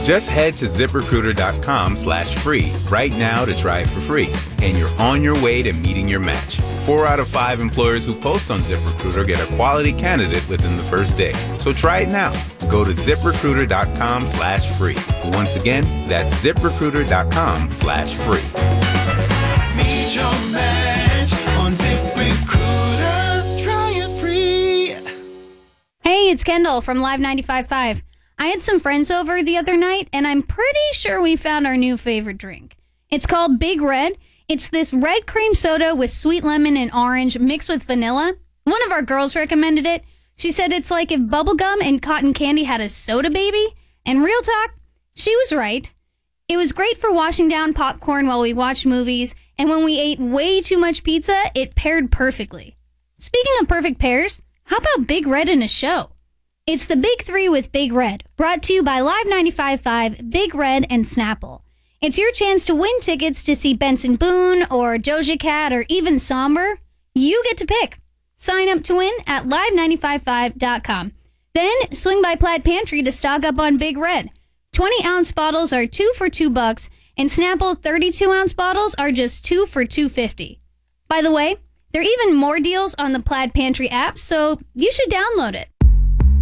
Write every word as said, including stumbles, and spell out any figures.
Just head to ZipRecruiter.com slash free right now to try it for free. And you're on your way to meeting your match. Four out of five employers who post on ZipRecruiter get a quality candidate within the first day. So try it now. Go to ZipRecruiter.com slash free. Once again, that's ZipRecruiter.com slash free. Meet your match on ZipRecruiter. Try it free. Hey, it's Kendall from Live ninety-five point five. I had some friends over the other night, and I'm pretty sure we found our new favorite drink. It's called Big Red. It's this red cream soda with sweet lemon and orange mixed with vanilla. One of our girls recommended it. She said it's like if bubblegum and cotton candy had a soda baby. And real talk, she was right. It was great for washing down popcorn while we watched movies, and when we ate way too much pizza, it paired perfectly. Speaking of perfect pairs, how about Big Red in a show? It's the Big Three with Big Red, brought to you by Live ninety-five point five, Big Red, and Snapple. It's your chance to win tickets to see Benson Boone or Doja Cat or even Somber. You get to pick. Sign up to win at live nine five five dot com. Then swing by Plaid Pantry to stock up on Big Red. twenty ounce bottles are two for two bucks, and Snapple thirty-two ounce bottles are just two for two fifty. By the way, there are even more deals on the Plaid Pantry app, so you should download it.